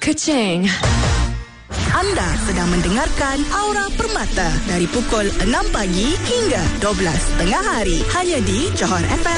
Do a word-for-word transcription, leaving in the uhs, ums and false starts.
Kecing. Anda sedang mendengarkan Aura Permata dari pukul enam pagi hingga dua belas tengah hari hanya di Johor F M.